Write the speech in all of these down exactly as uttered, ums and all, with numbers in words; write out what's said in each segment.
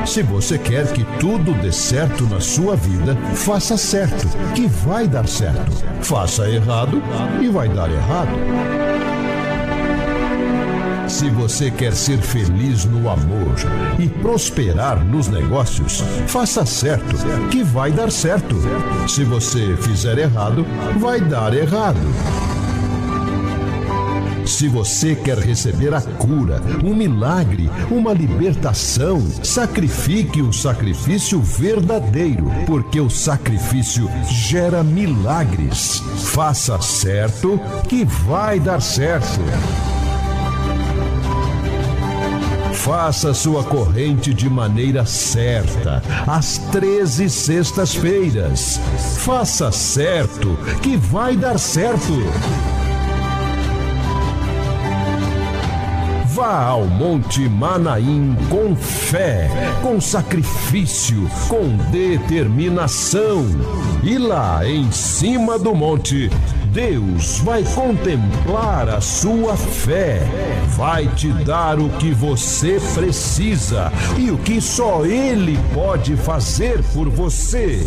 Se você quer que tudo dê certo na sua vida, faça certo, que vai dar certo. Faça errado e vai dar errado. Se você quer ser feliz no amor e prosperar nos negócios, faça certo, que vai dar certo. Se você fizer errado, vai dar errado. Se você quer receber a cura, um milagre, uma libertação, sacrifique um sacrifício verdadeiro, porque o sacrifício gera milagres. Faça certo, que vai dar certo. Faça sua corrente de maneira certa, às treze sextas-feiras. Faça certo, que vai dar certo. Vá ao Monte Manaim com fé, com sacrifício, com determinação. E lá em cima do monte, Deus vai contemplar a sua fé, vai te dar o que você precisa e o que só Ele pode fazer por você.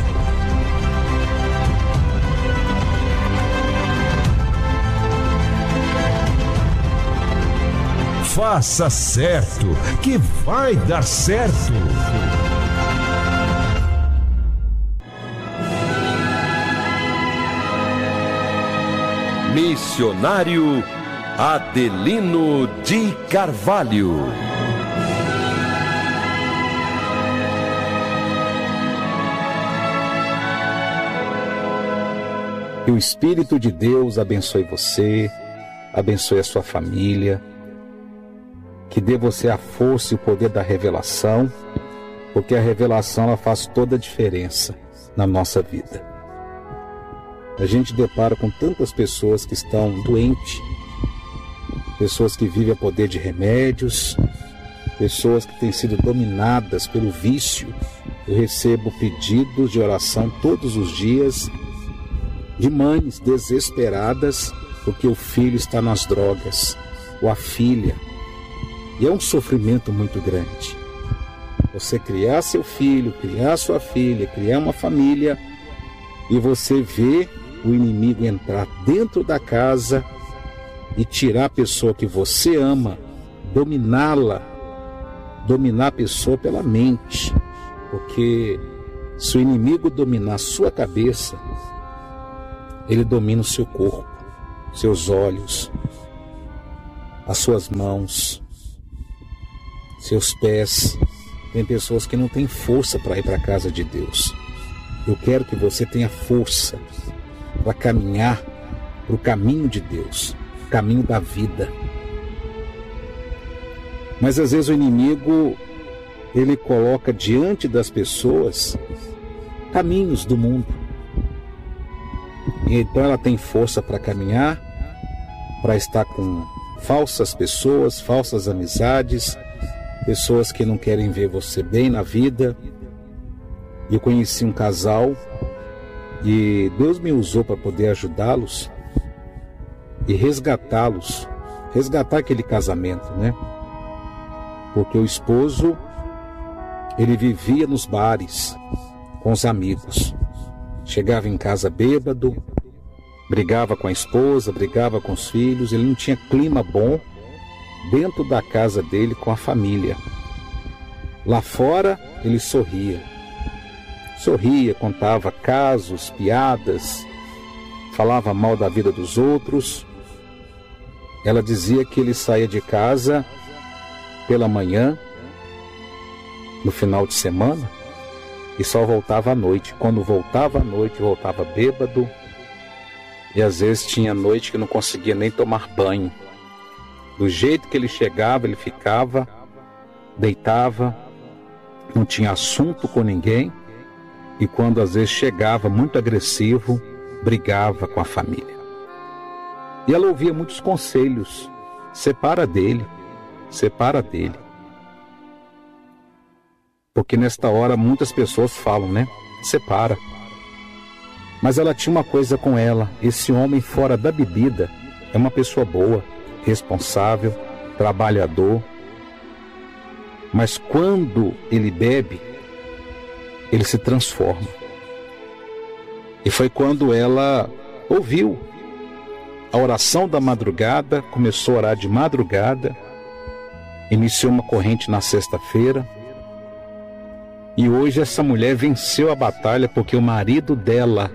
Faça certo, que vai dar certo. Missionário Adelino de Carvalho. Que o Espírito de Deus abençoe você, abençoe a sua família, que dê você a força e o poder da revelação, porque a revelação ela faz toda a diferença na nossa vida. A gente depara com tantas pessoas que estão doentes, pessoas que vivem a poder de remédios, pessoas que têm sido dominadas pelo vício. Eu recebo pedidos de oração todos os dias de mães desesperadas porque o filho está nas drogas, ou a filha. E é um sofrimento muito grande. Você criar seu filho, criar sua filha, criar uma família, e você vê o inimigo entrar dentro da casa e tirar a pessoa que você ama, dominá-la, dominar a pessoa pela mente. Porque se o inimigo dominar a sua cabeça, ele domina o seu corpo, seus olhos, as suas mãos, seus pés. Tem pessoas que não têm força para ir para a casa de Deus. Eu quero que você tenha força para caminhar para o caminho de Deus, o caminho da vida. Mas às vezes o inimigo, ele coloca diante das pessoas caminhos do mundo. E então ela tem força para caminhar, para estar com falsas pessoas, falsas amizades, pessoas que não querem ver você bem na vida. Eu conheci um casal e Deus me usou para poder ajudá-los e resgatá-los, resgatar aquele casamento, né? Porque o esposo, ele vivia nos bares com os amigos, chegava em casa bêbado, brigava com a esposa, brigava com os filhos, ele não tinha clima bom dentro da casa dele com a família. Lá fora ele sorria, sorria, contava casos, piadas, falava mal da vida dos outros. Ela dizia que ele saía de casa pela manhã, no final de semana, e só voltava à noite. Quando voltava à noite, voltava bêbado, e às vezes tinha noite que não conseguia nem tomar banho. Do jeito que ele chegava, ele ficava, deitava, não tinha assunto com ninguém, e quando às vezes chegava muito agressivo, brigava com a família. E ela ouvia muitos conselhos: separa dele, separa dele. Porque nesta hora muitas pessoas falam, né? Separa. Mas ela tinha uma coisa com ela: esse homem fora da bebida é uma pessoa boa, responsável, trabalhador. Mas quando ele bebe, ele se transforma. E foi quando ela ouviu a oração da madrugada, começou a orar de madrugada, iniciou uma corrente na sexta-feira, e hoje essa mulher venceu a batalha porque o marido dela,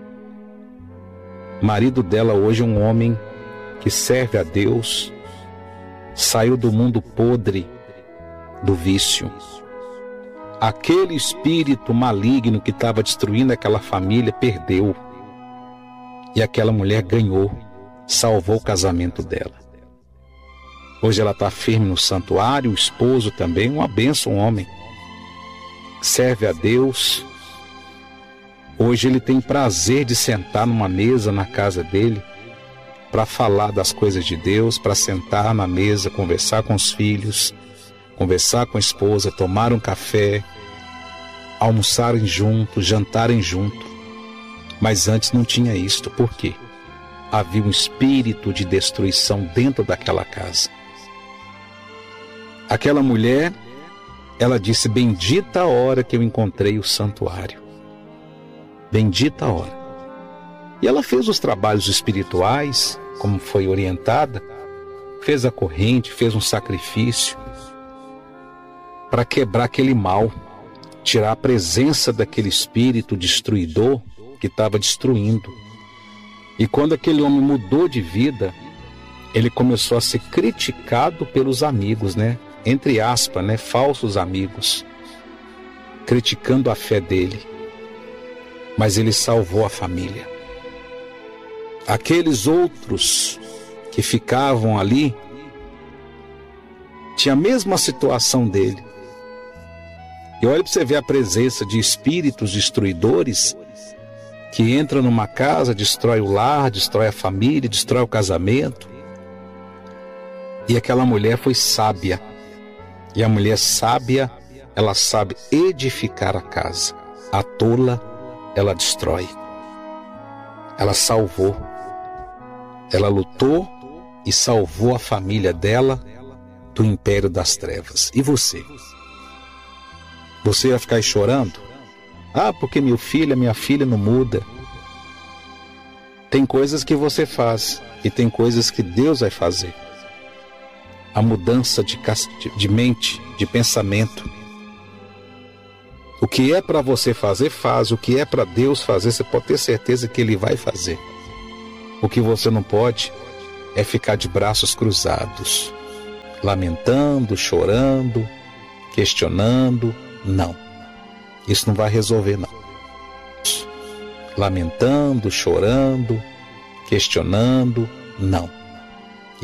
o marido dela hoje é um homem que serve a Deus, saiu do mundo podre do vício. Aquele espírito maligno que estava destruindo aquela família perdeu. E aquela mulher ganhou, salvou o casamento dela. Hoje ela está firme no santuário, o esposo também, uma bênção, um homem. Serve a Deus. Hoje ele tem prazer de sentar numa mesa na casa dele para falar das coisas de Deus, para sentar na mesa, conversar com os filhos, conversar com a esposa, tomar um café, almoçarem juntos, jantarem juntos. Mas antes não tinha isto. Por quê? Havia um espírito de destruição dentro daquela casa. Aquela mulher, ela disse: bendita a hora que eu encontrei o santuário. Bendita a hora. E ela fez os trabalhos espirituais, como foi orientada, fez a corrente, fez um sacrifício para quebrar aquele mal, tirar a presença daquele espírito destruidor que estava destruindo. E quando aquele homem mudou de vida, ele começou a ser criticado pelos amigos, né? Entre aspas, né? Falsos amigos, criticando a fé dele. Mas ele salvou a família. Aqueles outros que ficavam ali tinham a mesma situação dele. E olha para você ver a presença de espíritos destruidores que entram numa casa, destrói o lar, destrói a família, destrói o casamento. E aquela mulher foi sábia. E a mulher sábia, ela sabe edificar a casa. A tola, ela destrói. Ela salvou. Ela lutou e salvou a família dela do império das trevas. E você? Você vai ficar aí chorando? Ah, porque meu filho, minha filha não muda. Tem coisas que você faz e tem coisas que Deus vai fazer. A mudança de, de mente, de pensamento. O que é para você fazer, faz. O que é para Deus fazer, você pode ter certeza que Ele vai fazer. O que você não pode é ficar de braços cruzados, lamentando, chorando, questionando. Não, isso não vai resolver, não. Lamentando, chorando, questionando, não.